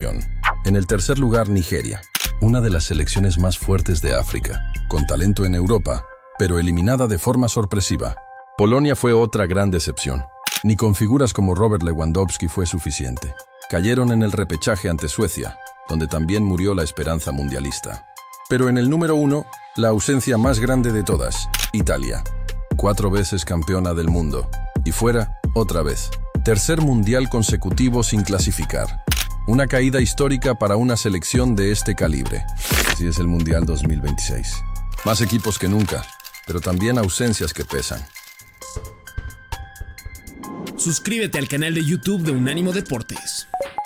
posición. En el tercer lugar, Nigeria, una de las selecciones más fuertes de África, con talento en Europa, pero eliminada de forma sorpresiva. Polonia fue otra gran decepción. Ni con figuras como Robert Lewandowski fue suficiente. Cayeron en el repechaje ante Suecia, donde también murió la esperanza mundialista. Pero en el número 1, la ausencia más grande de todas, Italia. 4 veces campeona del mundo. Y fuera, otra vez. Tercer mundial consecutivo sin clasificar. Una caída histórica para una selección de este calibre. Así es el Mundial 2026. Más equipos que nunca, pero también ausencias que pesan. Suscríbete al canal de YouTube de Unánimo Deportes.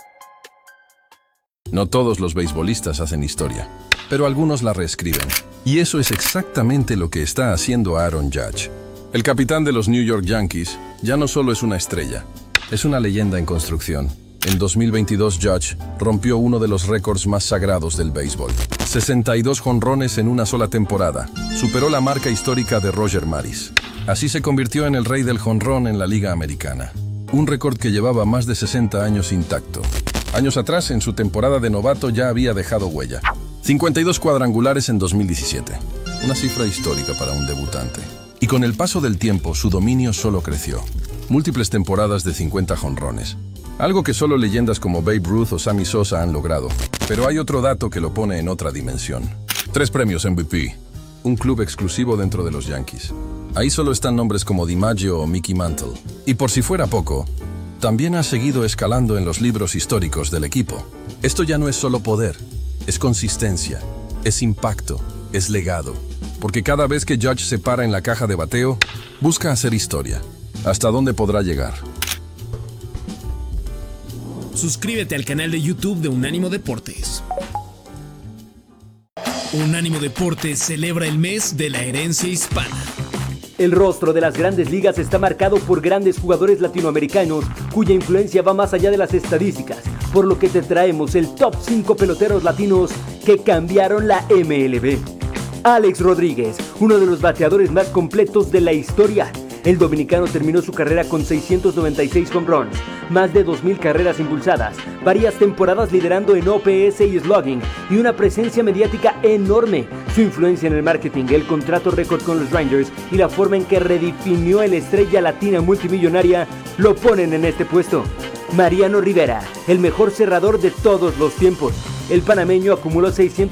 No todos los beisbolistas hacen historia, pero algunos la reescriben. Y eso es exactamente lo que está haciendo Aaron Judge. El capitán de los New York Yankees ya no solo es una estrella, es una leyenda en construcción. En 2022, Judge rompió uno de los récords más sagrados del béisbol. 62 jonrones en una sola temporada. Superó la marca histórica de Roger Maris. Así se convirtió en el rey del jonrón en la Liga Americana. Un récord que llevaba más de 60 años intacto. Años atrás, en su temporada de novato, ya había dejado huella. 52 cuadrangulares en 2017. Una cifra histórica para un debutante. Y con el paso del tiempo, su dominio solo creció. Múltiples temporadas de 50 jonrones. Algo que solo leyendas como Babe Ruth o Sammy Sosa han logrado. Pero hay otro dato que lo pone en otra dimensión. 3 premios MVP. Un club exclusivo dentro de los Yankees. Ahí solo están nombres como DiMaggio o Mickey Mantle. Y por si fuera poco, también ha seguido escalando en los libros históricos del equipo. Esto ya no es solo poder, es consistencia, es impacto, es legado. Porque cada vez que Judge se para en la caja de bateo, busca hacer historia. ¿Hasta dónde podrá llegar? Suscríbete al canal de YouTube de Unánimo Deportes. Unánimo Deportes celebra el mes de la herencia hispana. El rostro de las grandes ligas está marcado por grandes jugadores latinoamericanos cuya influencia va más allá de las estadísticas, por lo que te traemos el top 5 peloteros latinos que cambiaron la MLB. Alex Rodríguez, uno de los bateadores más completos de la historia. El dominicano terminó su carrera con 696 home runs, más de 2,000 carreras impulsadas, varias temporadas liderando en OPS y slugging y una presencia mediática enorme. Su influencia en el marketing, el contrato récord con los Rangers y la forma en que redefinió a la estrella latina multimillonaria lo ponen en este puesto. Mariano Rivera, el mejor cerrador de todos los tiempos. El panameño acumuló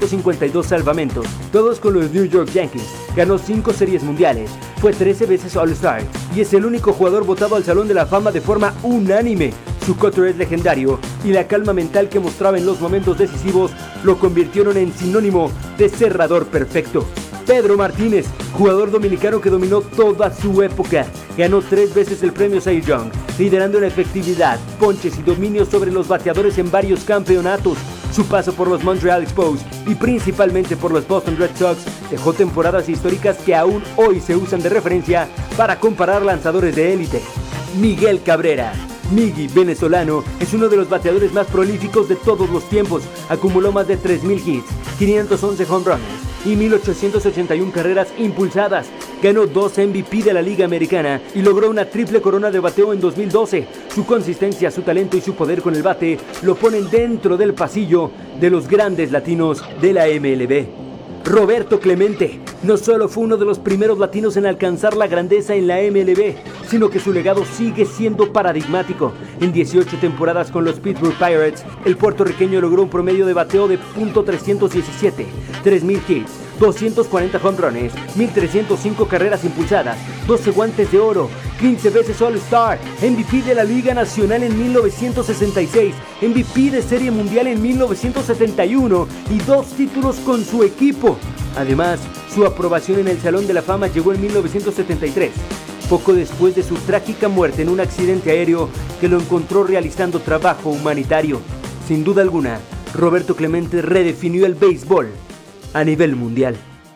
652 salvamentos, todos con los New York Yankees. Ganó 5 series mundiales, fue 13 veces All-Star y es el único jugador votado al Salón de la Fama de forma unánime. Su cutter es legendario y la calma mental que mostraba en los momentos decisivos lo convirtieron en sinónimo de cerrador perfecto. Pedro Martínez, jugador dominicano que dominó toda su época. Ganó 3 veces el premio Cy Young, liderando en efectividad, ponches y dominio sobre los bateadores en varios campeonatos. Su paso por los Montreal Expos y principalmente por los Boston Red Sox dejó temporadas históricas que aún hoy se usan de referencia para comparar lanzadores de élite. Miguel Cabrera. Miggy, venezolano, es uno de los bateadores más prolíficos de todos los tiempos. Acumuló más de 3,000 hits, 511 home runs y 1,881 carreras impulsadas. Ganó 2 MVP de la Liga Americana y logró una triple corona de bateo en 2012. Su consistencia, su talento y su poder con el bate lo ponen dentro del pasillo de los grandes latinos de la MLB. Roberto Clemente no solo fue uno de los primeros latinos en alcanzar la grandeza en la MLB, sino que su legado sigue siendo paradigmático. En 18 temporadas con los Pittsburgh Pirates, el puertorriqueño logró un promedio de bateo de .317, 3,000 hits, 240 home runs, 1,305 carreras impulsadas, 12 guantes de oro, 15 veces All-Star, MVP de la Liga Nacional en 1966, MVP de Serie Mundial en 1971 y 2 títulos con su equipo. Además, su aprobación en el Salón de la Fama llegó en 1973, poco después de su trágica muerte en un accidente aéreo que lo encontró realizando trabajo humanitario. Sin duda alguna, Roberto Clemente redefinió el béisbol a nivel mundial.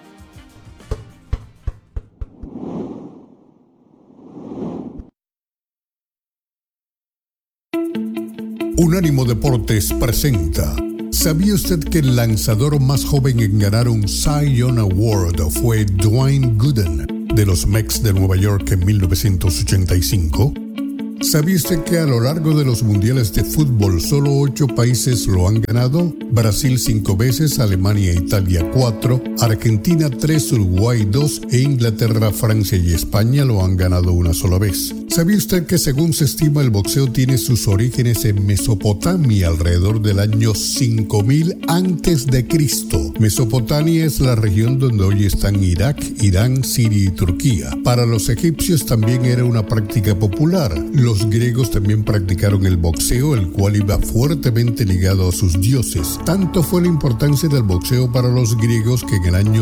Unánimo Deportes presenta. ¿Sabía usted que el lanzador más joven en ganar un Cy Young Award fue Dwayne Gooden de los Mets de Nueva York en 1985? ¿Sabía usted que a lo largo de los mundiales de fútbol solo 8 países lo han ganado? Brasil 5 veces, Alemania e Italia 4, Argentina 3, Uruguay 2 e Inglaterra, Francia y España lo han ganado una sola vez. ¿Sabía usted que según se estima el boxeo tiene sus orígenes en Mesopotamia alrededor del año 5000 a.C.? Mesopotamia es la región donde hoy están Irak, Irán, Siria y Turquía. Para los egipcios también era una práctica popular. Los griegos también practicaron el boxeo, el cual iba fuertemente ligado a sus dioses. Tanto fue la importancia del boxeo para los griegos que en el año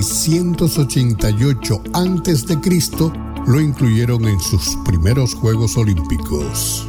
688 a.C. lo incluyeron en sus primeros Juegos Olímpicos.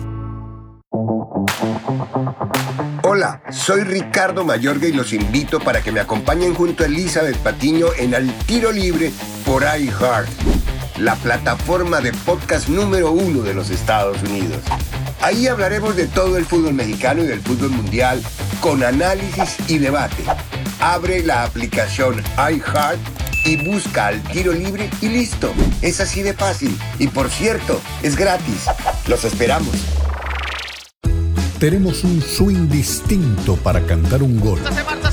Hola, soy Ricardo Mayorga y los invito para que me acompañen junto a Elizabeth Patiño en Al Tiro Libre por iHeart, la plataforma de podcast número 1 de los Estados Unidos. Ahí hablaremos de todo el fútbol mexicano y del fútbol mundial con análisis y debate. Abre la aplicación iHeart y busca Al Tiro Libre y listo. Es así de fácil. Y por cierto, es gratis. Los esperamos. Tenemos un swing distinto para cantar un gol. Se marcha.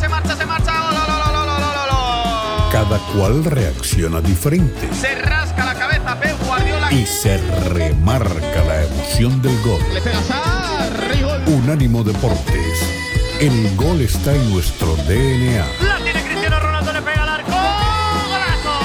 Cada cual reacciona diferente. Se rasca la cabeza Pep Guardiola. Y se remarca la emoción del gol. Le pega Sarri, gol. Unánimo Deportes. El gol está en nuestro DNA. La tiene Cristiano Ronaldo, le pega al arco. ¡Golazo!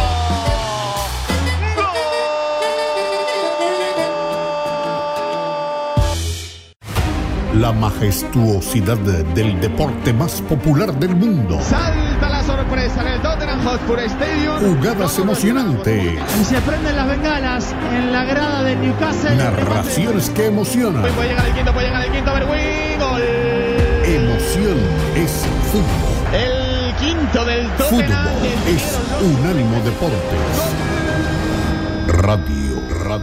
La majestuosidad del deporte más popular del mundo. Salta la sorpresa en el Tottenham Hotspur Stadium. Jugadas emocionantes. Y se prenden las bengalas en la grada de Newcastle. Narraciones que emocionan. Puede llegar el quinto, Berwin, gol. Emoción es fútbol. El quinto del Tottenham. Fútbol es Unánimo Deportes. Radio.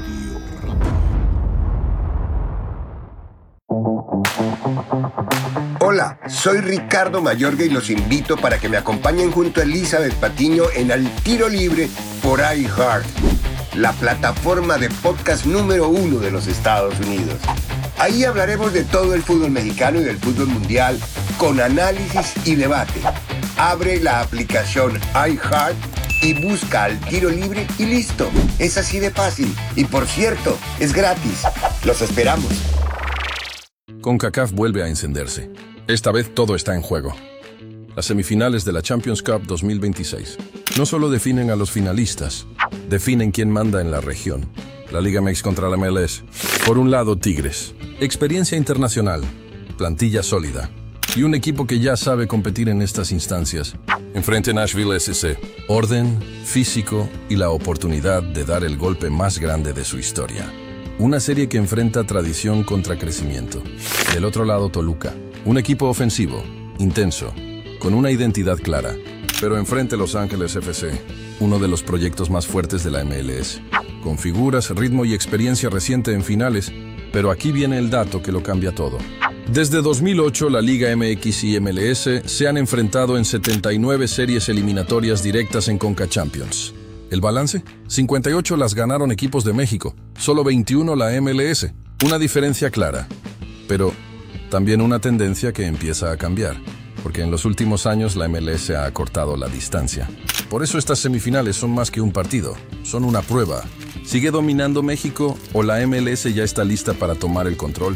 Hola, soy Ricardo Mayorga y los invito para que me acompañen junto a Elizabeth Patiño en Al Tiro Libre por iHeart, la plataforma de podcast número 1 de los Estados Unidos. Ahí hablaremos de todo el fútbol mexicano y del fútbol mundial con análisis y debate. Abre la aplicación iHeart y busca Al Tiro Libre y listo. Es así de fácil. Y por cierto, es gratis. Los esperamos. CONCACAF vuelve a encenderse. Esta vez todo está en juego. Las semifinales de la Champions Cup 2026 no solo definen a los finalistas, definen quién manda en la región. La Liga MX contra la MLS. Por un lado, Tigres. Experiencia internacional, plantilla sólida y un equipo que ya sabe competir en estas instancias. Enfrente Nashville SC. Orden, físico y la oportunidad de dar el golpe más grande de su historia. Una serie que enfrenta tradición contra crecimiento. Del otro lado, Toluca. Un equipo ofensivo, intenso, con una identidad clara. Pero enfrente Los Ángeles FC, uno de los proyectos más fuertes de la MLS. Con figuras, ritmo y experiencia reciente en finales, pero aquí viene el dato que lo cambia todo. Desde 2008, la Liga MX y MLS se han enfrentado en 79 series eliminatorias directas en Conca Champions. ¿El balance? 58 las ganaron equipos de México, solo 21 la MLS. Una diferencia clara, pero también una tendencia que empieza a cambiar, porque en los últimos años la MLS ha acortado la distancia. Por eso estas semifinales son más que un partido, son una prueba. ¿Sigue dominando México o la MLS ya está lista para tomar el control?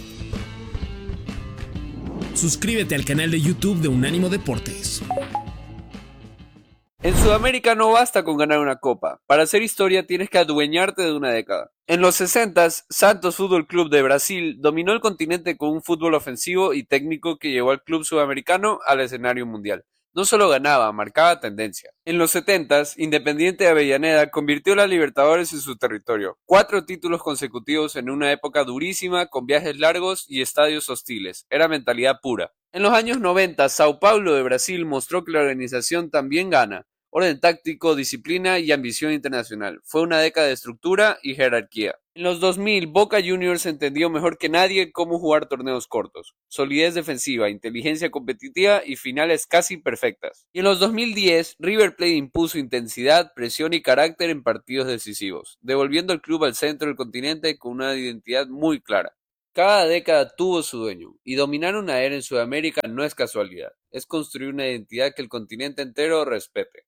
Suscríbete al canal de YouTube de Unánimo Deportes. En Sudamérica no basta con ganar una copa. Para hacer historia tienes que adueñarte de una década. En los 60s, Santos Fútbol Club de Brasil dominó el continente con un fútbol ofensivo y técnico que llevó al club sudamericano al escenario mundial. No solo ganaba, marcaba tendencia. En los 70s, Independiente de Avellaneda convirtió la Libertadores en su territorio. 4 títulos consecutivos en una época durísima, con viajes largos y estadios hostiles. Era mentalidad pura. En los años 90, Sao Paulo de Brasil mostró que la organización también gana. orden táctico, disciplina y ambición internacional. Fue una década de estructura y jerarquía. En los 2000, Boca Juniors entendió mejor que nadie cómo jugar torneos cortos, solidez defensiva, inteligencia competitiva y finales casi perfectas. Y en los 2010, River Plate impuso intensidad, presión y carácter en partidos decisivos, devolviendo al club al centro del continente con una identidad muy clara. Cada década tuvo su dueño, y dominar una era en Sudamérica no es casualidad, es construir una identidad que el continente entero respete.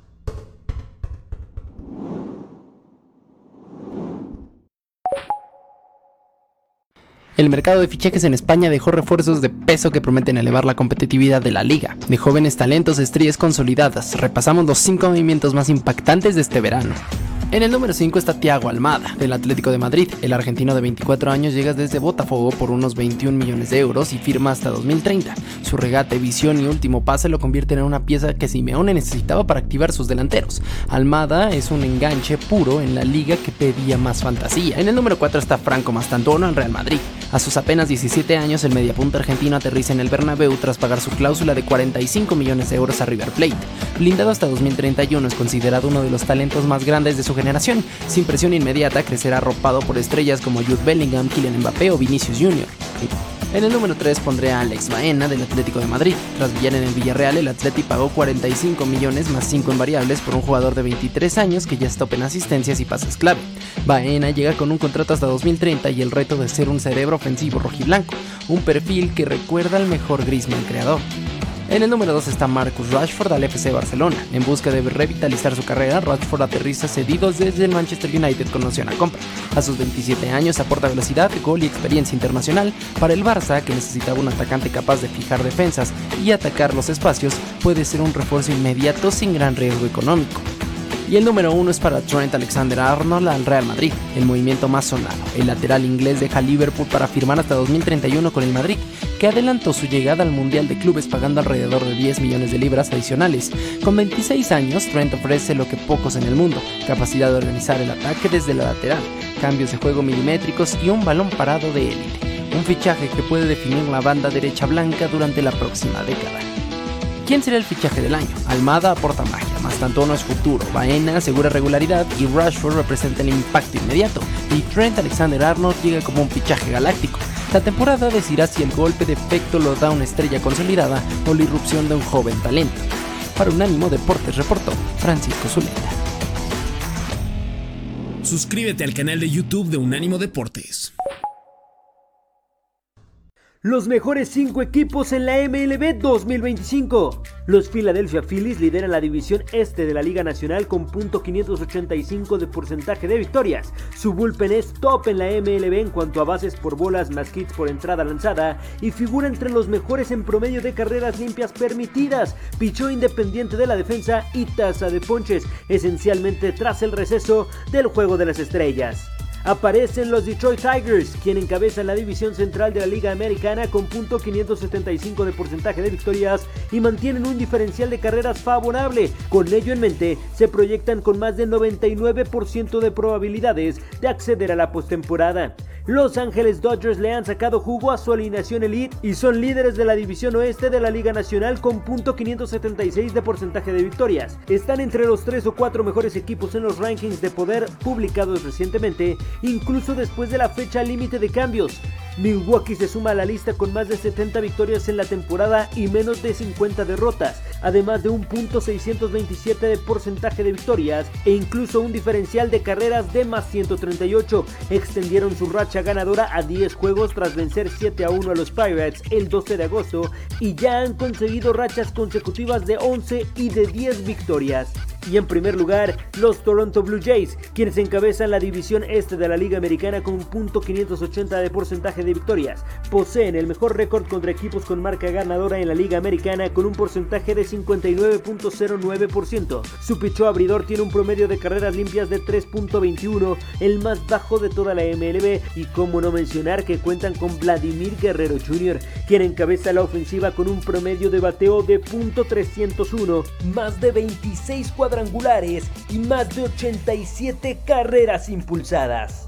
El mercado de fichajes en España dejó refuerzos de peso que prometen elevar la competitividad de la liga. De jóvenes talentos, estrellas consolidadas, repasamos los 5 movimientos más impactantes de este verano. En el número 5 está Thiago Almada, del Atlético de Madrid. El argentino de 24 años llega desde Botafogo por unos 21 millones de euros y firma hasta 2030. Su regate, visión y último pase lo convierten en una pieza que Simeone necesitaba para activar sus delanteros. Almada es un enganche puro en la liga que pedía más fantasía. En el número 4 está Franco Mastantuono en Real Madrid. A sus apenas 17 años, el mediapunta argentino aterriza en el Bernabéu tras pagar su cláusula de 45 millones de euros a River Plate. Blindado hasta 2031, es considerado uno de los talentos más grandes de su generación. Sin presión inmediata, crecerá arropado por estrellas como Jude Bellingham, Kylian Mbappé o Vinicius Jr. En el número 3 pondré a Alex Baena del Atlético de Madrid. Tras brillar en el Villarreal, el Atleti pagó 45 millones más 5 en variables por un jugador de 23 años que ya está en asistencias y pases clave. Baena llega con un contrato hasta 2030 y el reto de ser un cerebro ofensivo rojiblanco, un perfil que recuerda al mejor Griezmann creador. En el número 2 está Marcus Rashford al FC Barcelona. En busca de revitalizar su carrera, Rashford aterriza cedido desde el Manchester United con opción a compra. A sus 27 años aporta velocidad, gol y experiencia internacional. Para el Barça, que necesitaba un atacante capaz de fijar defensas y atacar los espacios, puede ser un refuerzo inmediato sin gran riesgo económico. Y el número 1 es para Trent Alexander-Arnold al Real Madrid, el movimiento más sonado. El lateral inglés deja Liverpool para firmar hasta 2031 con el Madrid, que adelantó su llegada al Mundial de Clubes pagando alrededor de 10 millones de libras adicionales. Con 26 años, Trent ofrece lo que pocos en el mundo: capacidad de organizar el ataque desde la lateral, cambios de juego milimétricos y un balón parado de élite. Un fichaje que puede definir la banda derecha blanca durante la próxima década. ¿Quién será el fichaje del año? Almada aporta magia, Mastantuono es futuro, Baena asegura regularidad y Rashford representa el impacto inmediato, y Trent Alexander-Arnold llega como un fichaje galáctico. La temporada decidirá si el golpe de efecto lo da una estrella consolidada o la irrupción de un joven talento. Para Unánimo Deportes reportó Francisco Zuleta. Suscríbete al canal de YouTube de Unánimo Deportes. Los mejores 5 equipos en la MLB 2025. Los Philadelphia Phillies lideran la división este de la Liga Nacional con .585 de porcentaje de victorias. Su bullpen es top en la MLB en cuanto a bases por bolas más hits por entrada lanzada y figura entre los mejores en promedio de carreras limpias permitidas, pichó independiente de la defensa y tasa de ponches, esencialmente tras el receso del Juego de las Estrellas. Aparecen los Detroit Tigers, quien encabezan la división central de la Liga Americana con .575 de porcentaje de victorias y mantienen un diferencial de carreras favorable. Con ello en mente, se proyectan con más del 99% de probabilidades de acceder a la postemporada. Los Ángeles Dodgers le han sacado jugo a su alineación elite y son líderes de la división oeste de la Liga Nacional con .576 de porcentaje de victorias. Están entre los 3 o 4 mejores equipos en los rankings de poder publicados recientemente, incluso después de la fecha límite de cambios. Milwaukee se suma a la lista con más de 70 victorias en la temporada y menos de 50 derrotas, además de un .627 de porcentaje de victorias e incluso un diferencial de carreras de más 138. Extendieron su racha ganadora a 10 juegos tras vencer 7-1 a los Pirates el 12 de agosto y ya han conseguido rachas consecutivas de 11 y de 10 victorias. Y en primer lugar, los Toronto Blue Jays, quienes encabezan la división este de la Liga Americana con .580 de porcentaje de victorias. Poseen el mejor récord contra equipos con marca ganadora en la Liga Americana con un porcentaje de 59.09%. Su pichó abridor tiene un promedio de carreras limpias de 3.21, el más bajo de toda la MLB, y cómo no mencionar que cuentan con Vladimir Guerrero Jr., quien encabeza la ofensiva con un promedio de bateo de .301, más de 26 cuadrangulares y más de 87 carreras impulsadas.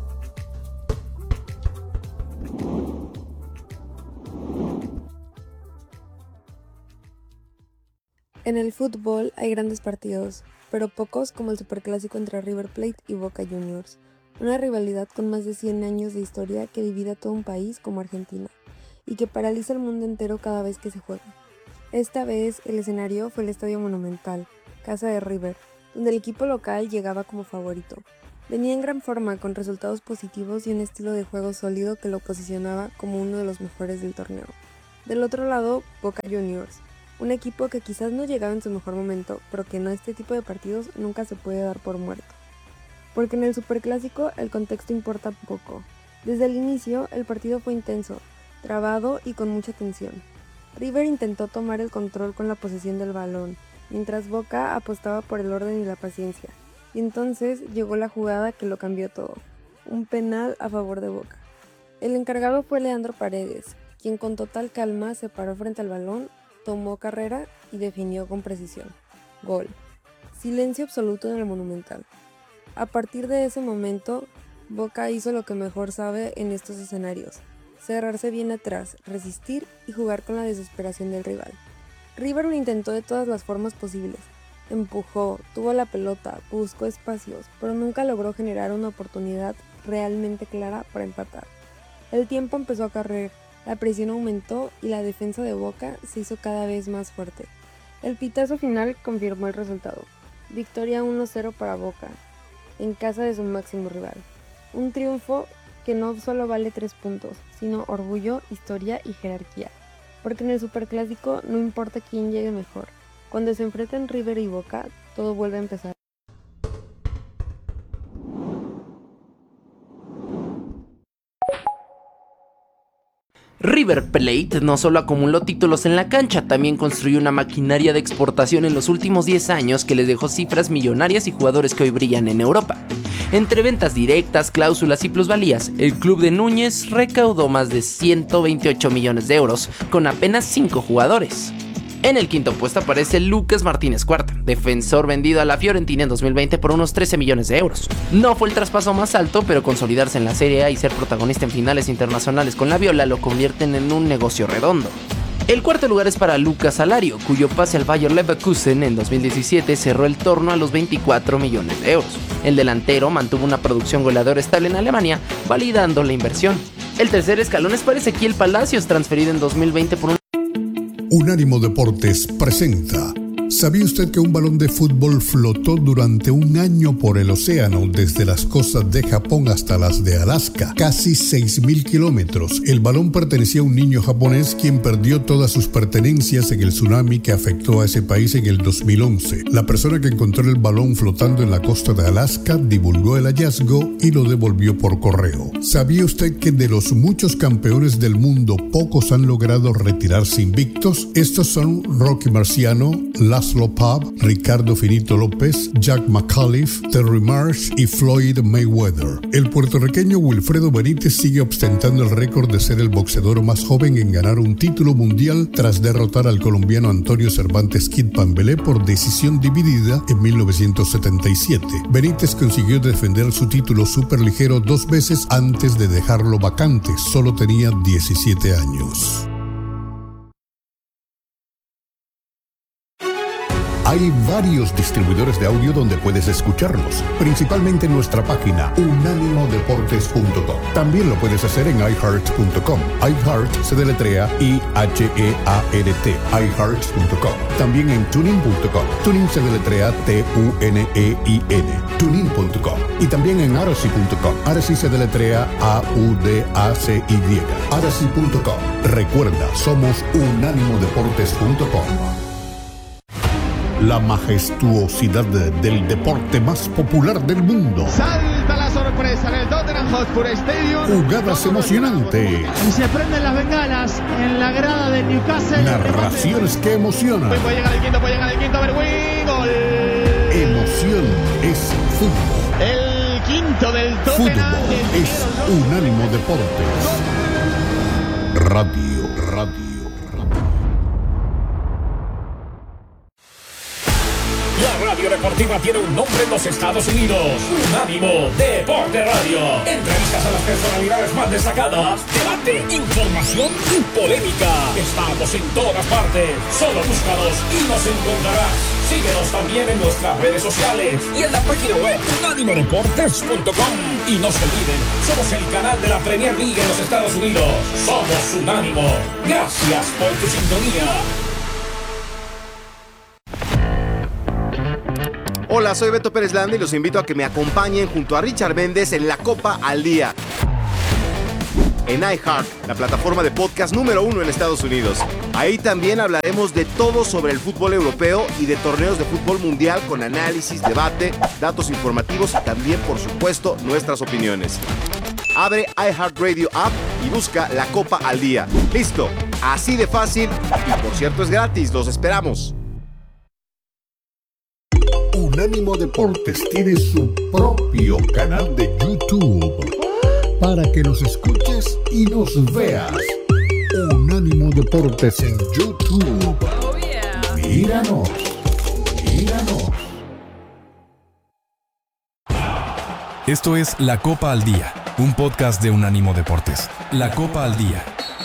En el fútbol hay grandes partidos, pero pocos como el superclásico entre River Plate y Boca Juniors, una rivalidad con más de 100 años de historia que divide a todo un país como Argentina, y que paraliza el mundo entero cada vez que se juega. Esta vez el escenario fue el Estadio Monumental, casa de River, donde el equipo local llegaba como favorito. Venía en gran forma, con resultados positivos y un estilo de juego sólido que lo posicionaba como uno de los mejores del torneo. Del otro lado, Boca Juniors, un equipo que quizás no llegaba en su mejor momento, pero que en este tipo de partidos nunca se puede dar por muerto. Porque en el superclásico el contexto importa poco. Desde el inicio el partido fue intenso, trabado y con mucha tensión. River intentó tomar el control con la posesión del balón, mientras Boca apostaba por el orden y la paciencia. Y entonces llegó la jugada que lo cambió todo, un penal a favor de Boca. El encargado fue Leandro Paredes, quien con total calma se paró frente al balón, tomó carrera y definió con precisión. Gol. Silencio absoluto en el Monumental. A partir de ese momento, Boca hizo lo que mejor sabe en estos escenarios: cerrarse bien atrás, resistir y jugar con la desesperación del rival. River lo intentó de todas las formas posibles. Empujó, tuvo la pelota, buscó espacios, pero nunca logró generar una oportunidad realmente clara para empatar. El tiempo empezó a correr, la presión aumentó y la defensa de Boca se hizo cada vez más fuerte. El pitazo final confirmó el resultado. Victoria 1-0 para Boca, en casa de su máximo rival. Un triunfo que no solo vale 3 puntos, sino orgullo, historia y jerarquía. Porque en el superclásico no importa quién llegue mejor. Cuando se enfrentan River y Boca, todo vuelve a empezar. River Plate no solo acumuló títulos en la cancha, también construyó una maquinaria de exportación en los últimos 10 años que les dejó cifras millonarias y jugadores que hoy brillan en Europa. Entre ventas directas, cláusulas y plusvalías, el club de Núñez recaudó más de 128 millones de euros con apenas 5 jugadores. En el quinto puesto aparece Lucas Martínez Cuarta, defensor vendido a la Fiorentina en 2020 por unos 13 millones de euros. No fue el traspaso más alto, pero consolidarse en la Serie A y ser protagonista en finales internacionales con la Viola lo convierten en un negocio redondo. El cuarto lugar es para Lucas Alario, cuyo pase al Bayer Leverkusen en 2017 cerró el torno a los 24 millones de euros. El delantero mantuvo una producción goleadora estable en Alemania, validando la inversión. El tercer escalón es para Ezequiel Palacios, transferido en 2020 por un... Unánimo Deportes presenta. ¿Sabía usted que un balón de fútbol flotó durante un año por el océano desde las costas de Japón hasta las de Alaska? Casi 6.000 kilómetros. El balón pertenecía a un niño japonés quien perdió todas sus pertenencias en el tsunami que afectó a ese país en el 2011. La persona que encontró el balón flotando en la costa de Alaska divulgó el hallazgo y lo devolvió por correo. ¿Sabía usted que de los muchos campeones del mundo, pocos han logrado retirarse invictos? Estos son Rocky Marciano, Laszlo Pav, Ricardo Finito López, Jack McAuliffe, Terry Marsh y Floyd Mayweather. El puertorriqueño Wilfredo Benítez sigue ostentando el récord de ser el boxeador más joven en ganar un título mundial tras derrotar al colombiano Antonio Cervantes Kid Pambelé por decisión dividida en 1977. Benítez consiguió defender su título superligero 2 veces antes de dejarlo vacante. Solo tenía 17 años. Hay varios distribuidores de audio donde puedes escucharnos, principalmente en nuestra página unánimodeportes.com. También lo puedes hacer en iHeart.com. iHeart se deletrea IHEART, iHeart.com. También en tuning.com. Tuning se deletrea TUNEIN, tuning.com. Y también en Aracy.com. Aracy se deletrea AUDACY, Aracy.com. Recuerda, somos unánimodeportes.com. La majestuosidad del deporte más popular del mundo. Salta la sorpresa en el Tottenham Hotspur Stadium. Jugadas emocionantes. Y se prenden las bengalas en la grada del Newcastle. Narraciones que emocionan. Puede llegar el quinto, Berwin. Gol. Emoción es fútbol. El quinto del Tottenham. Fútbol es Unánimo Deportes. Radio. La radio radio deportiva tiene un nombre en los Estados Unidos. Unánimo Deporte Radio. Entrevistas a las personalidades más destacadas. Debate, información y polémica. Estamos en todas partes. Solo búscanos y nos encontrarás. Síguenos también en nuestras redes sociales y en la página web unánimodeportes.com. Y no se olviden, somos el canal de la Premier League en los Estados Unidos. Somos Unánimo. Gracias por tu sintonía. Hola, soy Beto Pérez Landa y los invito a que me acompañen junto a Richard Méndez en La Copa al Día. En iHeart, la plataforma de podcast número 1 en Estados Unidos. Ahí también hablaremos de todo sobre el fútbol europeo y de torneos de fútbol mundial con análisis, debate, datos informativos y también, por supuesto, nuestras opiniones. Abre iHeartRadio App y busca La Copa al Día. ¡Listo! Así de fácil y, por cierto, es gratis. ¡Los esperamos! Unánimo Deportes tiene su propio canal de YouTube para que nos escuches y nos veas. Unánimo Deportes en YouTube. Oh, yeah. Míranos. Esto es La Copa al Día, un podcast de Unánimo Deportes. La Copa al Día.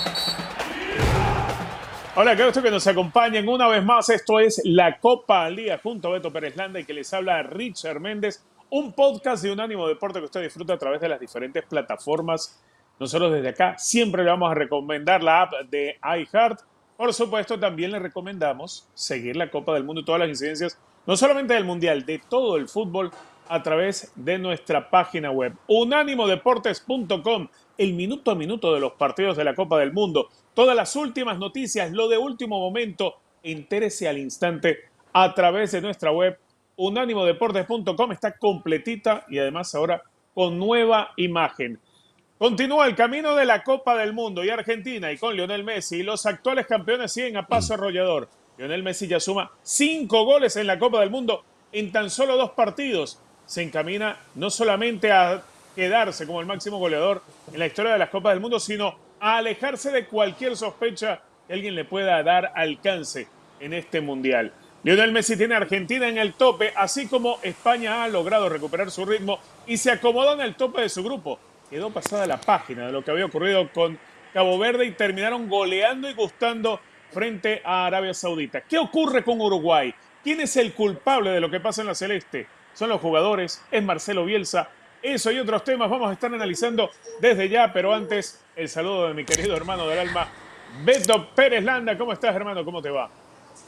Hola, qué gusto que nos acompañen una vez más. Esto es La Copa al Día junto a Beto Pérez Landa y que les habla Richard Méndez. Un podcast de Unánimo Deporte que usted disfruta a través de las diferentes plataformas. Nosotros desde acá siempre le vamos a recomendar la app de iHeart. Por supuesto, también le recomendamos seguir la Copa del Mundo y todas las incidencias, no solamente del Mundial, de todo el fútbol, a través de nuestra página web. Unánimodeportes.com, el minuto a minuto de los partidos de la Copa del Mundo. Todas las últimas noticias, lo de último momento, entérese al instante a través de nuestra web. Unánimodeportes.com está completita y además ahora con nueva imagen. Continúa el camino de la Copa del Mundo y Argentina y con Lionel Messi. Los actuales campeones siguen a paso arrollador. Lionel Messi ya suma 5 goles en la Copa del Mundo en tan solo 2 partidos. Se encamina no solamente a quedarse como el máximo goleador en la historia de las Copas del Mundo, sino a alejarse de cualquier sospecha que alguien le pueda dar alcance en este Mundial. Lionel Messi tiene a Argentina en el tope, así como España ha logrado recuperar su ritmo y se acomodó en el tope de su grupo. Quedó pasada la página de lo que había ocurrido con Cabo Verde y terminaron goleando y gustando frente a Arabia Saudita. ¿Qué ocurre con Uruguay? ¿Quién es el culpable de lo que pasa en la Celeste? ¿Son los jugadores? ¿Es Marcelo Bielsa? Eso y otros temas vamos a estar analizando desde ya, pero antes el saludo de mi querido hermano del alma, Beto Pérez Landa. ¿Cómo estás, hermano? ¿Cómo te va?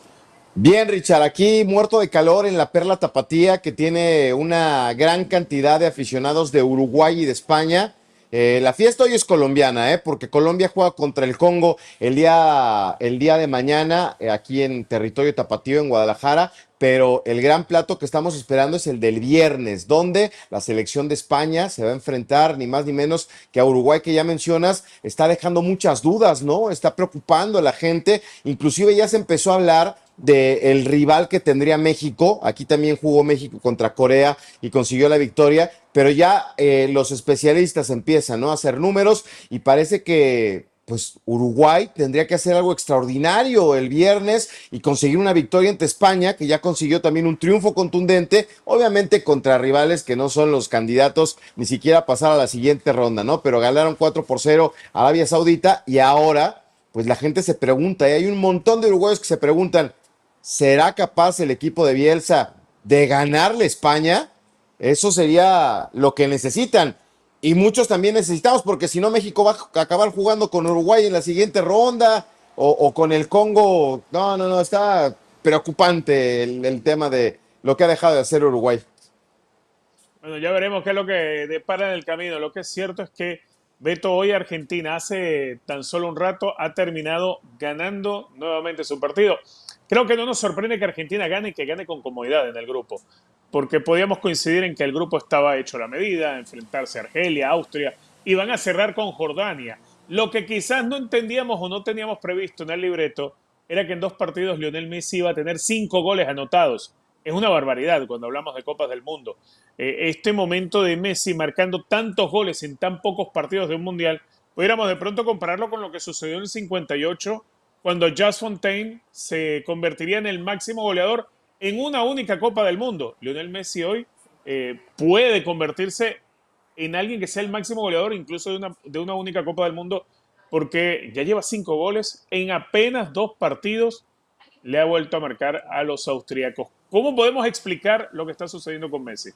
Bien, Richard, aquí muerto de calor en la Perla Tapatía, que tiene una gran cantidad de aficionados de Uruguay y de España. La fiesta hoy es colombiana, porque Colombia juega contra el Congo el día de mañana aquí en territorio tapatío en Guadalajara, pero el gran plato que estamos esperando es el del viernes, donde la selección de España se va a enfrentar ni más ni menos que a Uruguay, que ya mencionas, está dejando muchas dudas, ¿no? Está preocupando a la gente, inclusive ya se empezó a hablar del rival que tendría México. Aquí también jugó México contra Corea y consiguió la victoria, pero ya los especialistas empiezan, ¿no?, a hacer números y parece que pues Uruguay tendría que hacer algo extraordinario el viernes y conseguir una victoria ante España, que ya consiguió también un triunfo contundente, obviamente contra rivales que no son los candidatos ni siquiera a pasar a la siguiente ronda, ¿no? Pero ganaron 4-0 a Arabia Saudita y ahora pues la gente se pregunta, y hay un montón de uruguayos que se preguntan, ¿será capaz el equipo de Bielsa de ganarle a España? Eso sería lo que necesitan. Y muchos también necesitamos, porque si no México va a acabar jugando con Uruguay en la siguiente ronda o con el Congo. No, está preocupante el tema de lo que ha dejado de hacer Uruguay. Bueno, ya veremos qué es lo que depara en el camino. Lo que es cierto es que Beto, hoy Argentina hace tan solo un rato ha terminado ganando nuevamente su partido. Creo que no nos sorprende que Argentina gane y que gane con comodidad en el grupo, porque podíamos coincidir en que el grupo estaba hecho a la medida, enfrentarse a Argelia, Austria, y van a cerrar con Jordania. Lo que quizás no entendíamos o no teníamos previsto en el libreto era que en 2 partidos Lionel Messi iba a tener 5 goles anotados. Es una barbaridad cuando hablamos de Copas del Mundo. Este momento de Messi marcando tantos goles en tan pocos partidos de un Mundial, pudiéramos de pronto compararlo con lo que sucedió en el 58, cuando Just Fontaine se convertiría en el máximo goleador en una única Copa del Mundo. Lionel Messi hoy puede convertirse en alguien que sea el máximo goleador incluso de una única Copa del Mundo, porque ya lleva 5 goles en apenas 2 partidos. Le ha vuelto a marcar a los austríacos. ¿Cómo podemos explicar lo que está sucediendo con Messi?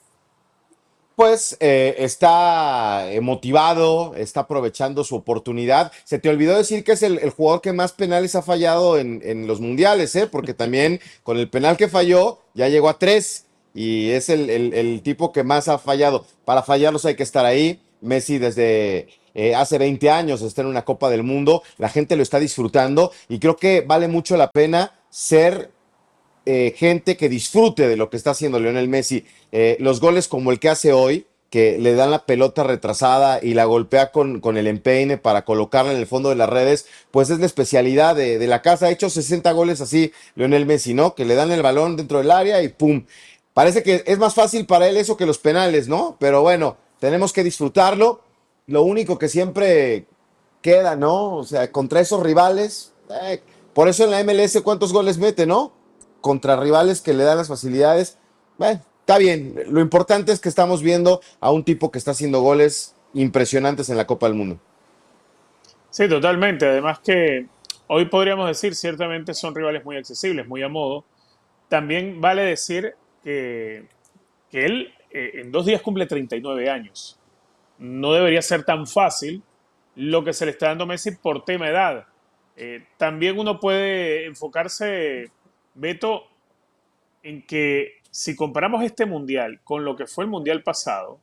Pues está motivado, está aprovechando su oportunidad. Se te olvidó decir que es el jugador que más penales ha fallado en los mundiales, porque también con el penal que falló ya llegó a 3 y es el tipo que más ha fallado. Para fallarlos hay que estar ahí. Messi desde hace 20 años está en una Copa del Mundo, la gente lo está disfrutando y creo que vale mucho la pena ser gente que disfrute de lo que está haciendo Lionel Messi. Los goles como el que hace hoy, que le dan la pelota retrasada y la golpea con el empeine para colocarla en el fondo de las redes, pues es la especialidad de la casa. Ha hecho 60 goles así Lionel Messi, ¿no? Que le dan el balón dentro del área y ¡pum! Parece que es más fácil para él eso que los penales, ¿no? Pero bueno, tenemos que disfrutarlo. Lo único que siempre queda, ¿no? O sea, contra esos rivales, por eso en la MLS, ¿cuántos goles mete, no? Contra rivales que le dan las facilidades. Bueno, está bien. Lo importante es que estamos viendo a un tipo que está haciendo goles impresionantes en la Copa del Mundo. Sí, totalmente. Además que hoy podríamos decir, ciertamente son rivales muy accesibles, muy a modo. También vale decir que él en 2 días cumple 39 años. No debería ser tan fácil lo que se le está dando a Messi por tema de edad. También uno puede enfocarse, Beto, en que si comparamos este mundial con lo que fue el mundial pasado,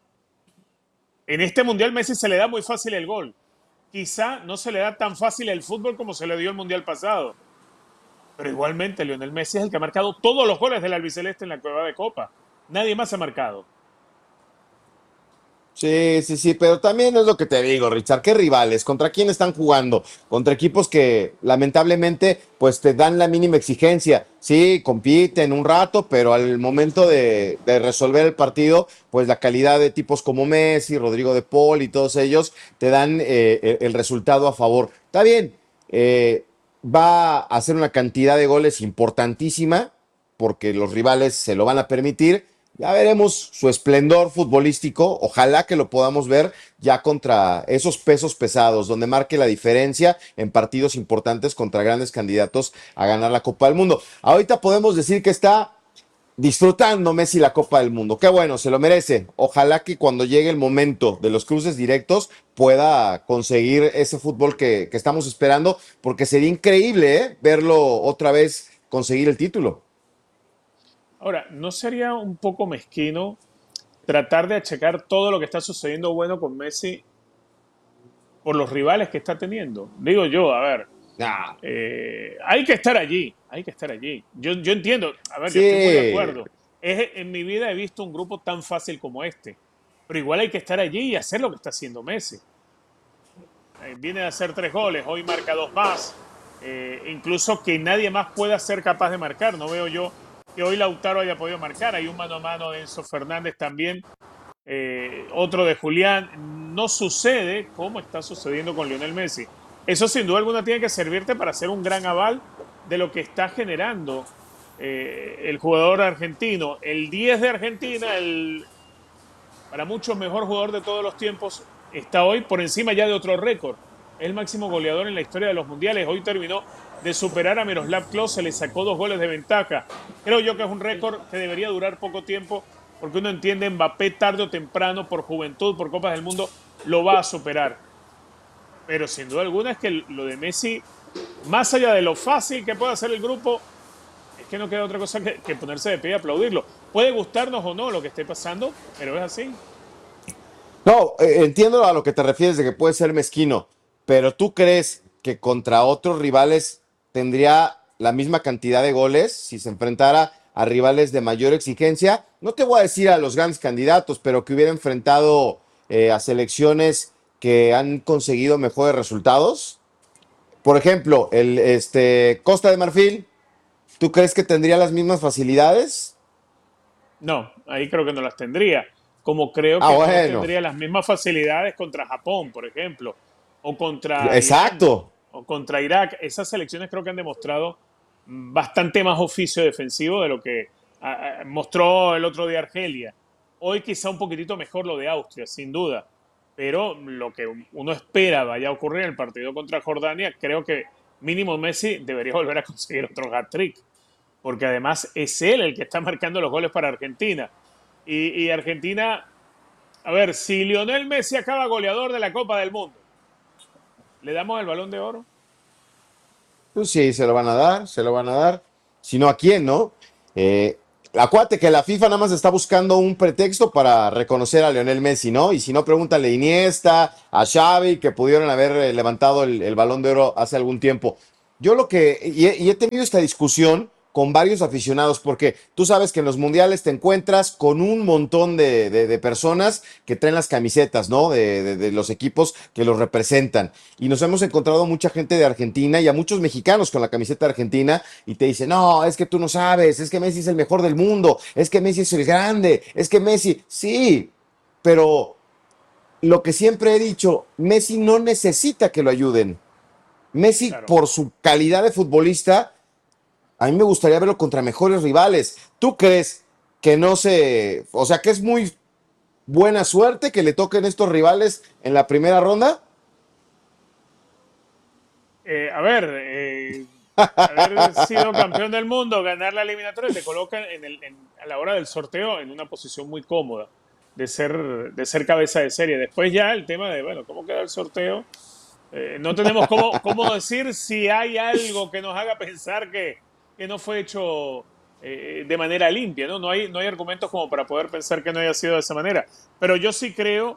en este mundial Messi se le da muy fácil el gol. Quizá no se le da tan fácil el fútbol como se le dio el mundial pasado. Pero igualmente Lionel Messi es el que ha marcado todos los goles del albiceleste en la Cueva de Copa. Nadie más ha marcado. Sí, pero también es lo que te digo, Richard, ¿qué rivales? ¿Contra quién están jugando? Contra equipos que lamentablemente pues te dan la mínima exigencia. Sí, compiten un rato, pero al momento de resolver el partido, pues la calidad de tipos como Messi, Rodrigo de Paul y todos ellos te dan el resultado a favor. Está bien, va a hacer una cantidad de goles importantísima porque los rivales se lo van a permitir. Ya veremos su esplendor futbolístico, ojalá que lo podamos ver ya contra esos pesos pesados, donde marque la diferencia en partidos importantes contra grandes candidatos a ganar la Copa del Mundo. Ahorita podemos decir que está disfrutando Messi la Copa del Mundo, qué bueno, se lo merece. Ojalá que cuando llegue el momento de los cruces directos pueda conseguir ese fútbol que estamos esperando, porque sería increíble verlo otra vez conseguir el título. Ahora, ¿no sería un poco mezquino tratar de achacar todo lo que está sucediendo bueno con Messi por los rivales que está teniendo? Digo yo, a ver, hay que estar allí, hay que estar allí. Yo entiendo, a ver, sí. Yo estoy muy de acuerdo. En mi vida he visto un grupo tan fácil como este, pero igual hay que estar allí y hacer lo que está haciendo Messi. Viene de hacer 3 goles, hoy marca 2 más, incluso que nadie más pueda ser capaz de marcar, no veo yo que hoy Lautaro haya podido marcar. Hay un mano a mano de Enzo Fernández también, otro de Julián. No sucede como está sucediendo con Lionel Messi. Eso sin duda alguna tiene que servirte para hacer un gran aval de lo que está generando el jugador argentino. El 10 de Argentina, el para muchos mejor jugador de todos los tiempos, está hoy por encima ya de otro récord. Es el máximo goleador en la historia de los mundiales. Hoy terminó de superar a Miroslav Klose, le sacó 2 goles de ventaja. Creo yo que es un récord que debería durar poco tiempo, porque uno entiende Mbappé tarde o temprano, por juventud, por Copas del Mundo, lo va a superar. Pero sin duda alguna es que lo de Messi, más allá de lo fácil que pueda hacer el grupo, es que no queda otra cosa que ponerse de pie y aplaudirlo. Puede gustarnos o no lo que esté pasando, pero es así. No, entiendo a lo que te refieres de que puede ser mezquino, pero ¿tú crees que contra otros rivales tendría la misma cantidad de goles si se enfrentara a rivales de mayor exigencia? No te voy a decir a los grandes candidatos, pero que hubiera enfrentado a selecciones que han conseguido mejores resultados. Por ejemplo, Costa de Marfil, ¿tú crees que tendría las mismas facilidades? No, ahí creo que no las tendría. Como creo que no tendría las mismas facilidades contra Japón, por ejemplo, o contra Exacto. Irán, o contra Irak. Esas selecciones creo que han demostrado bastante más oficio defensivo de lo que mostró el otro día Argelia. Hoy quizá un poquitito mejor lo de Austria, sin duda, pero lo que uno espera vaya a ocurrir en el partido contra Jordania, creo que mínimo Messi debería volver a conseguir otro hat-trick, porque además es él el que está marcando los goles para Argentina. Y Argentina, a ver, si Lionel Messi acaba goleador de la Copa del Mundo, ¿le damos el Balón de Oro? Pues sí, se lo van a dar. Si no, ¿a quién, no? Acuérdate que la FIFA nada más está buscando un pretexto para reconocer a Lionel Messi, ¿no? Y si no, pregúntale a Iniesta, a Xavi, que pudieron haber levantado el Balón de Oro hace algún tiempo. Yo he tenido esta discusión con varios aficionados, porque tú sabes que en los mundiales te encuentras con un montón de personas que traen las camisetas, ¿no? De los equipos que los representan. Y nos hemos encontrado mucha gente de Argentina y a muchos mexicanos con la camiseta de Argentina y te dicen, no, es que tú no sabes, es que Messi es el mejor del mundo, es que Messi es el grande, es que Messi, sí, pero lo que siempre he dicho, Messi no necesita que lo ayuden. Messi, claro, por su calidad de futbolista, a mí me gustaría verlo contra mejores rivales. ¿Tú crees que o sea, que es muy buena suerte que le toquen estos rivales en la primera ronda? Haber sido campeón del mundo, ganar la eliminatoria, te coloca a la hora del sorteo en una posición muy cómoda de ser cabeza de serie. Después ya el tema de, bueno, ¿cómo queda el sorteo? No tenemos cómo decir si hay algo que nos haga pensar que no fue hecho de manera limpia, ¿no? No hay argumentos como para poder pensar que no haya sido de esa manera. Pero yo sí creo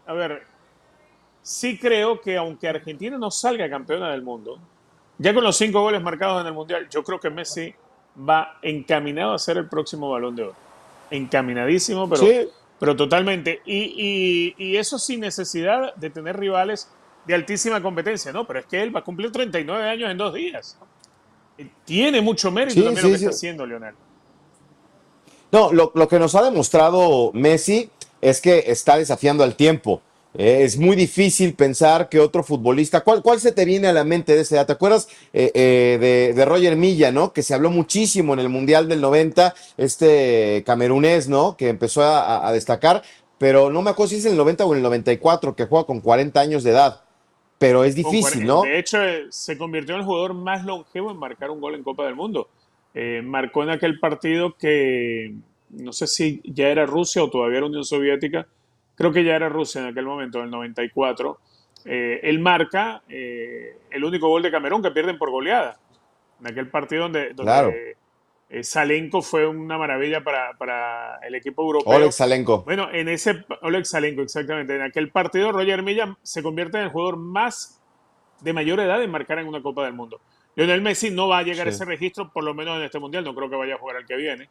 que aunque Argentina no salga campeona del mundo, ya con los 5 goles marcados en el Mundial, yo creo que Messi va encaminado a ser el próximo Balón de Oro. Encaminadísimo, pero totalmente. Y eso sin necesidad de tener rivales de altísima competencia, ¿no? Pero es que él va a cumplir 39 años en 2 días. Tiene mucho mérito también lo que está haciendo Lionel. No, lo que nos ha demostrado Messi es que está desafiando al tiempo. Es muy difícil pensar que otro futbolista. ¿Cuál se te viene a la mente de esa edad? ¿Te acuerdas de Roger Milla, ¿no? Que se habló muchísimo en el Mundial del 90, camerunés, ¿no? Que empezó a destacar, pero no me acuerdo si es en el 90 o en el 94, que juega con 40 años de edad. Pero es difícil, ¿no? De hecho, se convirtió en el jugador más longevo en marcar un gol en Copa del Mundo. Marcó en aquel partido que no sé si ya era Rusia o todavía era Unión Soviética. Creo que ya era Rusia en aquel momento, en el 94. Él marca el único gol de Camerún que pierden por goleada. En aquel partido donde claro. Salenko fue una maravilla para el equipo europeo. Oleg Salenko. Bueno, Oleg Salenko, exactamente. En aquel partido, Roger Milla se convierte en el jugador más de mayor edad en marcar en una Copa del Mundo. Lionel Messi no va a llegar a ese registro, por lo menos en este Mundial. No creo que vaya a jugar al que viene.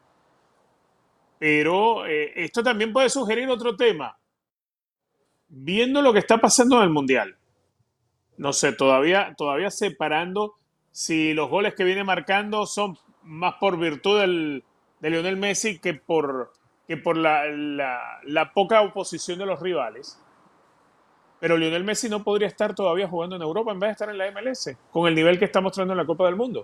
Pero esto también puede sugerir otro tema. Viendo lo que está pasando en el Mundial, no sé, todavía separando si los goles que viene marcando son más por virtud de Lionel Messi que por la poca oposición de los rivales. Pero Lionel Messi no podría estar todavía jugando en Europa en vez de estar en la MLS, con el nivel que está mostrando en la Copa del Mundo.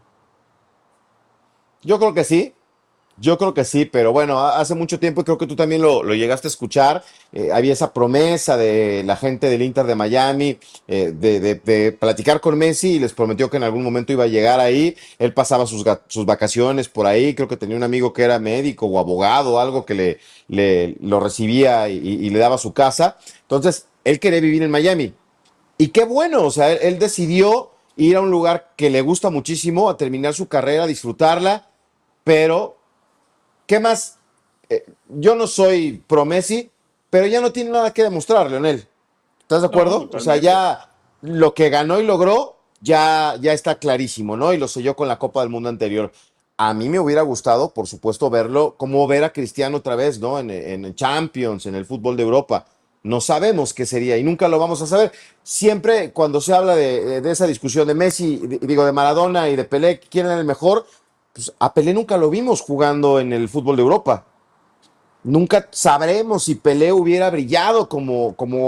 Yo creo que sí, pero bueno, hace mucho tiempo, y creo que tú también lo llegaste a escuchar, había esa promesa de la gente del Inter de Miami de platicar con Messi y les prometió que en algún momento iba a llegar ahí. Él pasaba sus vacaciones por ahí, creo que tenía un amigo que era médico o abogado o algo que lo recibía y le daba su casa. Entonces, él quería vivir en Miami. Y qué bueno, o sea, él decidió ir a un lugar que le gusta muchísimo, a terminar su carrera, a disfrutarla, pero ¿qué más? Yo no soy pro Messi, pero ya no tiene nada que demostrar, Leonel. ¿Estás de acuerdo? No, o sea, ya lo que ganó y logró ya está clarísimo, ¿no? Y lo selló con la Copa del Mundo anterior. A mí me hubiera gustado, por supuesto, verlo, como ver a Cristiano otra vez, ¿no? En Champions, en el fútbol de Europa. No sabemos qué sería y nunca lo vamos a saber. Siempre cuando se habla de esa discusión de Messi, de Maradona y de Pelé, ¿quién era el mejor? Pues a Pelé nunca lo vimos jugando en el fútbol de Europa. Nunca sabremos si Pelé hubiera brillado como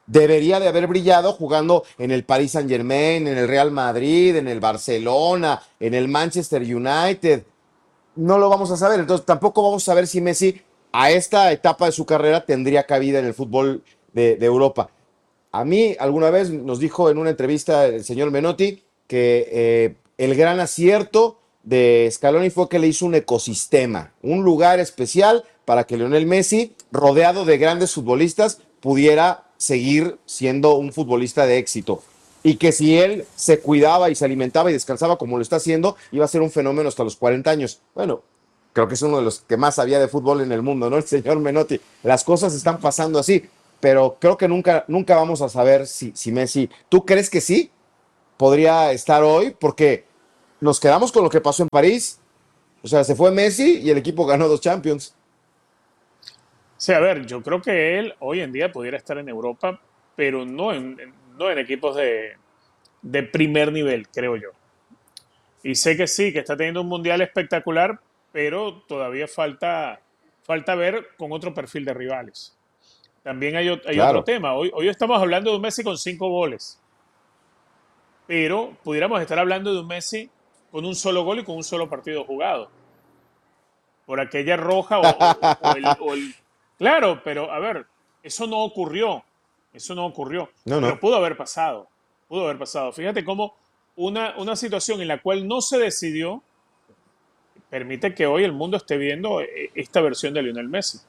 debería de haber brillado jugando en el Paris Saint-Germain, en el Real Madrid, en el Barcelona, en el Manchester United. No lo vamos a saber, entonces tampoco vamos a saber si Messi a esta etapa de su carrera tendría cabida en el fútbol de Europa. A mí alguna vez nos dijo en una entrevista el señor Menotti que el gran acierto de Scaloni fue que le hizo un ecosistema, un lugar especial para que Lionel Messi, rodeado de grandes futbolistas, pudiera seguir siendo un futbolista de éxito. Y que si él se cuidaba y se alimentaba y descansaba como lo está haciendo, iba a ser un fenómeno hasta los 40 años. Bueno, creo que es uno de los que más sabía de fútbol en el mundo, ¿no? El señor Menotti. Las cosas están pasando así, pero creo que nunca vamos a saber si Messi... ¿Tú crees que sí podría estar hoy? Porque nos quedamos con lo que pasó en París. O sea, se fue Messi y el equipo ganó 2 Champions. Sí, a ver, yo creo que él hoy en día pudiera estar en Europa, pero no en equipos de primer nivel, creo yo. Y sé que sí, que está teniendo un mundial espectacular, pero todavía falta ver con otro perfil de rivales. También hay Claro. otro tema. Hoy estamos hablando de un Messi con 5 goles, pero pudiéramos estar hablando de un Messi con un solo gol y con un solo partido jugado. Por aquella roja o el... Claro, pero a ver, eso no ocurrió. Eso no ocurrió. No. Pero pudo haber pasado. Pudo haber pasado. Fíjate cómo una situación en la cual no se decidió permite que hoy el mundo esté viendo esta versión de Lionel Messi.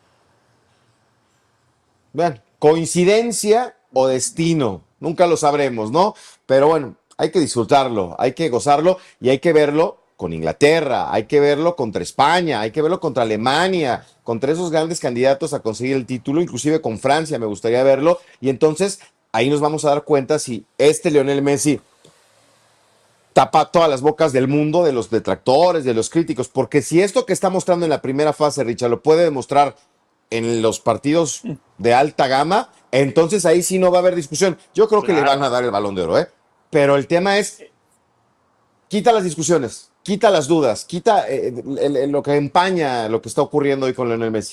Vean, coincidencia o destino, nunca lo sabremos, ¿no? Pero bueno, hay que disfrutarlo, hay que gozarlo y hay que verlo con Inglaterra, hay que verlo contra España, hay que verlo contra Alemania, contra esos grandes candidatos a conseguir el título, inclusive con Francia me gustaría verlo, y entonces ahí nos vamos a dar cuenta si este Lionel Messi tapa todas las bocas del mundo, de los detractores, de los críticos, porque si esto que está mostrando en la primera fase, Richard, lo puede demostrar en los partidos de alta gama, entonces ahí sí no va a haber discusión. Yo creo que le van a dar el Balón de Oro, ¿eh? Pero el tema es, quita las discusiones, quita las dudas, quita lo que empaña lo que está ocurriendo hoy con Lionel Messi.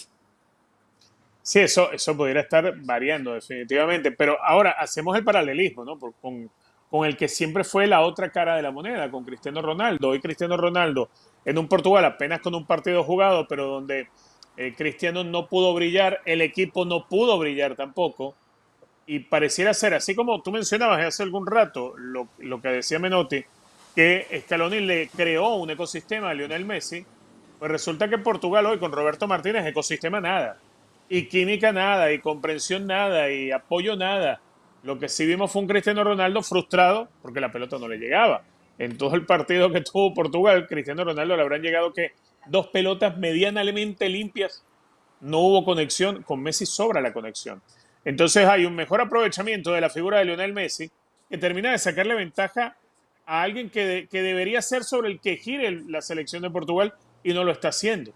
Sí, eso pudiera estar variando definitivamente, pero ahora hacemos el paralelismo, ¿no? Con el que siempre fue la otra cara de la moneda, con Cristiano Ronaldo. Hoy Cristiano Ronaldo en un Portugal apenas con un partido jugado, pero donde Cristiano no pudo brillar, el equipo no pudo brillar tampoco, y pareciera ser, así como tú mencionabas hace algún rato, lo que decía Menotti, que Scaloni le creó un ecosistema a Lionel Messi, pues resulta que Portugal hoy con Roberto Martínez, ecosistema nada, y química nada, y comprensión nada, y apoyo nada. Lo que sí vimos fue un Cristiano Ronaldo frustrado porque la pelota no le llegaba. En todo el partido que tuvo Portugal, Cristiano Ronaldo le habrán llegado que 2 pelotas medianamente limpias. No hubo conexión. Con Messi sobra la conexión. Entonces hay un mejor aprovechamiento de la figura de Lionel Messi que termina de sacarle ventaja a alguien que debería ser sobre el que gire la selección de Portugal y no lo está haciendo.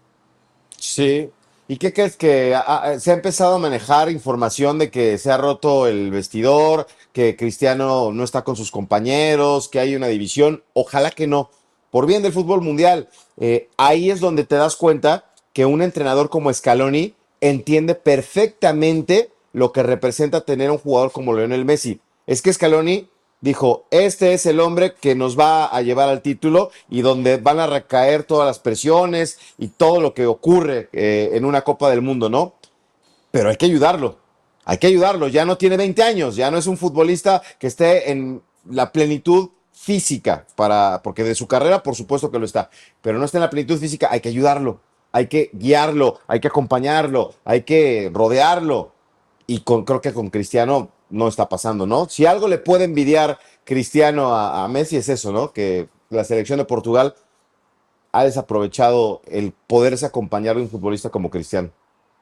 Sí. ¿Y qué crees que se ha empezado a manejar información de que se ha roto el vestidor, que Cristiano no está con sus compañeros, que hay una división? Ojalá que no. Por bien del fútbol mundial, ahí es donde te das cuenta que un entrenador como Scaloni entiende perfectamente lo que representa tener un jugador como Lionel Messi. Es que Scaloni dijo, este es el hombre que nos va a llevar al título y donde van a recaer todas las presiones y todo lo que ocurre en una Copa del Mundo, ¿no? Pero hay que ayudarlo, ya no tiene 20 años, ya no es un futbolista que esté en la plenitud física, porque de su carrera por supuesto que lo está, pero no está en la plenitud física, hay que ayudarlo, hay que guiarlo, hay que acompañarlo, hay que rodearlo, y creo que con Cristiano no está pasando, ¿no? Si algo le puede envidiar Cristiano a Messi es eso, ¿no? Que la selección de Portugal ha desaprovechado el poderse acompañar de un futbolista como Cristiano.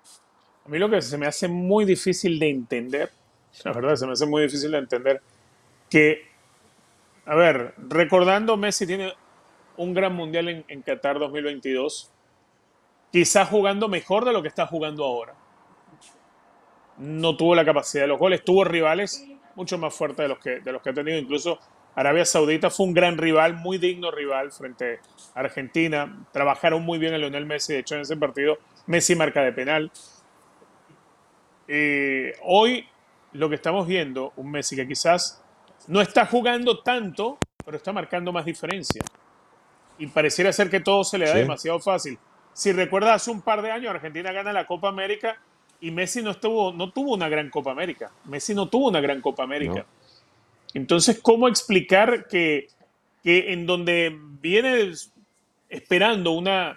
A mí lo que se me hace muy difícil de entender, la verdad, se me hace muy difícil de entender que, a ver, recordando, Messi tiene un gran mundial en Qatar 2022, quizás jugando mejor de lo que está jugando ahora. No tuvo la capacidad de los goles, tuvo rivales mucho más fuertes de los que ha tenido. Incluso Arabia Saudita fue un gran rival, muy digno rival frente a Argentina. Trabajaron muy bien a Lionel Messi, de hecho en ese partido Messi marca de penal. Hoy lo que estamos viendo, un Messi que quizás no está jugando tanto, pero está marcando más diferencia. Y pareciera ser que todo se le da demasiado fácil. Si recuerdas, hace un par de años Argentina gana la Copa América y Messi no tuvo una gran Copa América. Messi no tuvo una gran Copa América. No. Entonces, ¿cómo explicar que en donde viene esperando una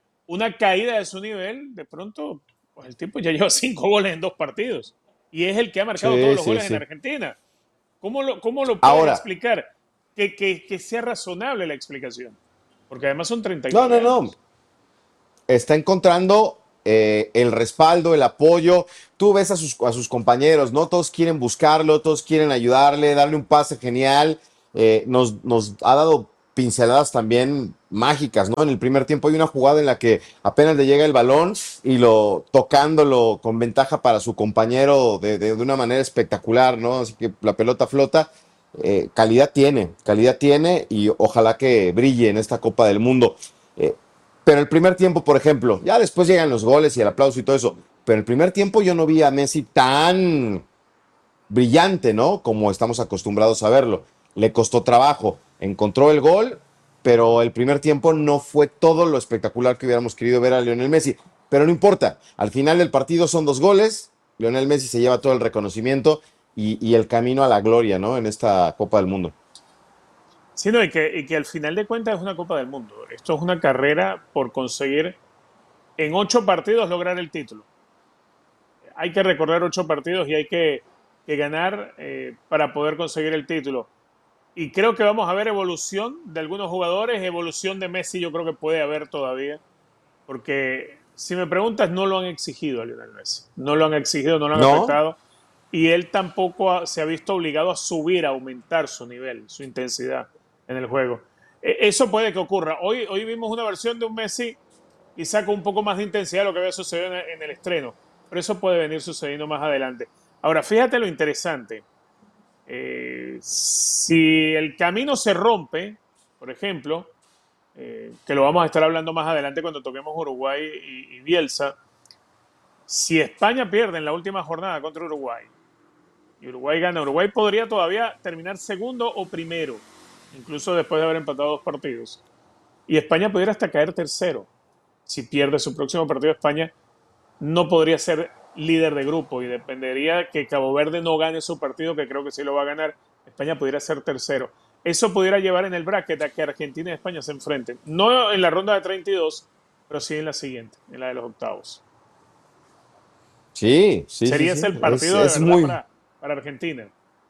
caída de su nivel, de pronto pues el tipo ya lleva 5 goles en 2 partidos? Y es el que ha marcado todos los goles en Argentina. ¿Cómo lo pueden explicar? Que sea razonable la explicación. Porque además son 39 años. No. Está encontrando el respaldo, el apoyo. Tú ves a sus compañeros, ¿no? Todos quieren buscarlo, todos quieren ayudarle, darle un pase genial. Nos ha dado pinceladas también mágicas, ¿no? En el primer tiempo hay una jugada en la que apenas le llega el balón y tocándolo con ventaja para su compañero de una manera espectacular, ¿no? Así que la pelota flota. Calidad tiene y ojalá que brille en esta Copa del Mundo. Pero el primer tiempo, por ejemplo, ya después llegan los goles y el aplauso y todo eso, pero el primer tiempo yo no vi a Messi tan brillante, ¿no? Como estamos acostumbrados a verlo. Le costó trabajo, encontró el gol, pero el primer tiempo no fue todo lo espectacular que hubiéramos querido ver a Lionel Messi. Pero no importa, al final del partido son 2 goles, Lionel Messi se lleva todo el reconocimiento y el camino a la gloria, ¿no? En esta Copa del Mundo. Sí, no, y que al final de cuentas es una Copa del Mundo. Esto es una carrera por conseguir en 8 partidos lograr el título. Hay que recorrer 8 partidos y hay que ganar para poder conseguir el título. Y creo que vamos a ver evolución de algunos jugadores, evolución de Messi yo creo que puede haber todavía, porque si me preguntas no lo han exigido a Lionel Messi. No lo han exigido, no lo han afectado. Y él tampoco se ha visto obligado a subir, a aumentar su nivel, su intensidad en el juego. Eso puede que ocurra. Hoy vimos una versión de un Messi y saca un poco más de intensidad de lo que había sucedido en el estreno. Pero eso puede venir sucediendo más adelante. Ahora, fíjate lo interesante. Si el camino se rompe, por ejemplo, que lo vamos a estar hablando más adelante cuando toquemos Uruguay y Bielsa, si España pierde en la última jornada contra Uruguay, y Uruguay gana, Uruguay podría todavía terminar segundo o primero, incluso después de haber empatado 2 partidos. Y España pudiera hasta caer tercero. Si pierde su próximo partido, España no podría ser líder de grupo y dependería que Cabo Verde no gane su partido, que creo que sí lo va a ganar. España pudiera ser tercero. Eso pudiera llevar en el bracket a que Argentina y España se enfrenten. No en la ronda de 32, pero sí en la siguiente, en la de los octavos. Sí. Sería ese el partido de verdad para Argentina.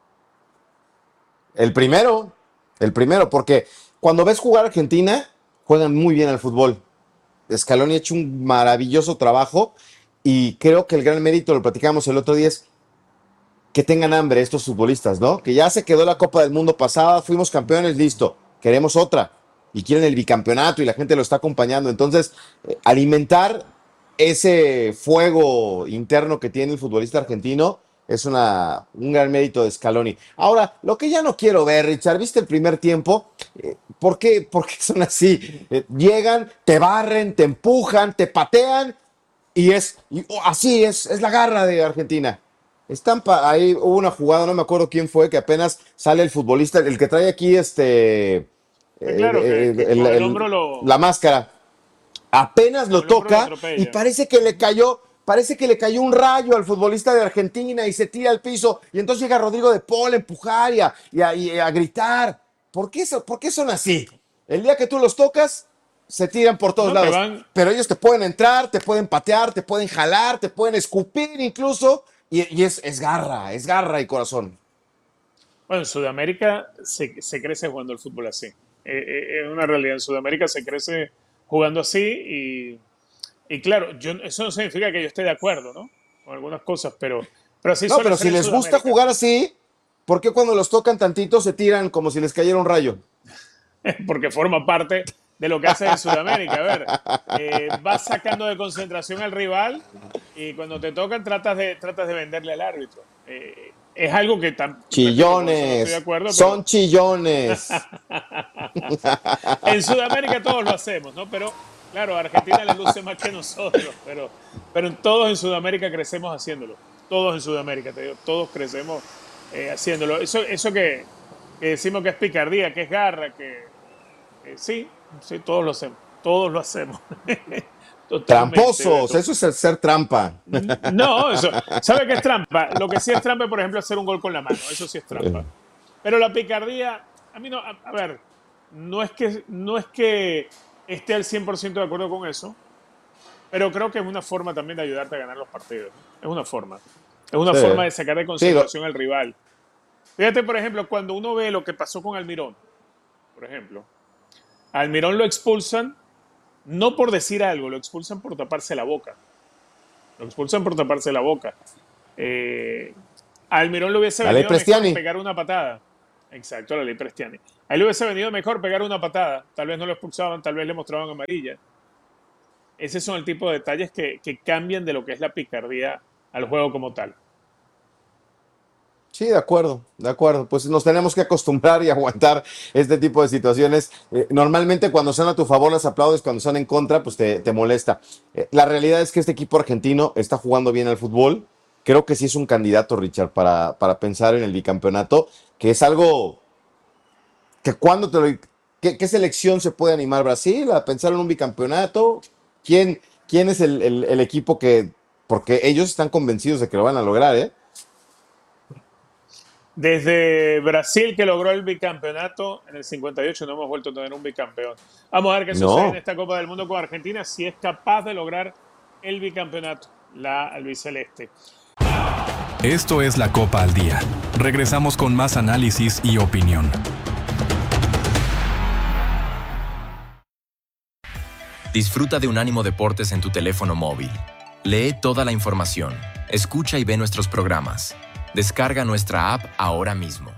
El primero, porque cuando ves jugar a Argentina, juegan muy bien al fútbol. Scaloni ha hecho un maravilloso trabajo y creo que el gran mérito, lo platicamos el otro día, es que tengan hambre estos futbolistas, ¿no? Que ya se quedó la Copa del Mundo pasada, fuimos campeones, listo, queremos otra y quieren el bicampeonato y la gente lo está acompañando. Entonces, alimentar ese fuego interno que tiene el futbolista argentino es un gran mérito de Scaloni. Ahora, lo que ya no quiero ver, Richard, ¿viste el primer tiempo? ¿Por qué son así? Llegan, te barren, te empujan, te patean y así es la garra de Argentina. Ahí hubo una jugada, no me acuerdo quién fue, que apenas sale el futbolista, el que trae aquí claro, el hombro la máscara. Apenas lo toca y parece que le cayó un rayo al futbolista de Argentina y se tira al piso. Y entonces llega Rodrigo de Paul a empujar y a gritar. ¿Por qué son así? El día que tú los tocas, se tiran por todos lados. Pero ellos te pueden entrar, te pueden patear, te pueden jalar, te pueden escupir incluso. Y es garra y corazón. Bueno, en Sudamérica se crece jugando el fútbol así. Es una realidad. En Sudamérica se crece jugando así y claro, eso no significa que yo esté de acuerdo, ¿no? Con algunas cosas, pero así no, pero si les gusta jugar así, ¿por qué cuando los tocan tantito se tiran como si les cayera un rayo? Porque forma parte de lo que hace en Sudamérica. A ver, vas sacando de concentración al rival y cuando te tocan tratas de venderle al árbitro. Es algo que chillones, no estoy de acuerdo, son chillones. En Sudamérica todos lo hacemos, ¿no? Pero claro, a Argentina le luce más que nosotros, pero todos en Sudamérica crecemos haciéndolo. todos en Sudamérica, te digo, todos crecemos haciéndolo. Eso que decimos que es picardía, que es garra, que sí, todos lo hacemos. Tramposos, eso es el ser trampa. No, ¿sabe qué es trampa? Lo que sí es trampa es, por ejemplo, hacer un gol con la mano, eso sí es trampa. Pero la picardía, a mí no, a ver, no es que esté al 100% de acuerdo con eso, pero creo que es una forma también de ayudarte a ganar los partidos. Es una forma. Es una forma de sacar de concentración al rival. Fíjate, por ejemplo, cuando uno ve lo que pasó con Almirón, por ejemplo, a Almirón lo expulsan no por decir algo, lo expulsan por taparse la boca. A Almirón le hubiese venido mejor pegar una patada. Exacto, la ley Prestiani. A él le hubiese venido mejor pegar una patada. Tal vez no lo expulsaban, tal vez le mostraban amarilla. Esos son el tipo de detalles que cambian de lo que es la picardía al juego como tal. Sí, de acuerdo. Pues nos tenemos que acostumbrar y aguantar este tipo de situaciones. Normalmente cuando son a tu favor las aplaudes, cuando son en contra, pues te molesta. La realidad es que este equipo argentino está jugando bien al fútbol. Creo que sí es un candidato, Richard, para pensar en el bicampeonato, que es algo que ¿qué selección se puede animar Brasil a pensar en un bicampeonato? ¿Quién es el equipo que, porque ellos están convencidos de que lo van a lograr, ¿eh? Desde Brasil, que logró el bicampeonato en el 58, no hemos vuelto a tener un bicampeón. Vamos a ver qué sucede en esta Copa del Mundo con Argentina, si es capaz de lograr el bicampeonato, la albiceleste. Esto es la Copa al Día. Regresamos con más análisis y opinión. Disfruta de Unánimo Deportes en tu teléfono móvil. Lee toda la información, escucha y ve nuestros programas. Descarga nuestra app ahora mismo.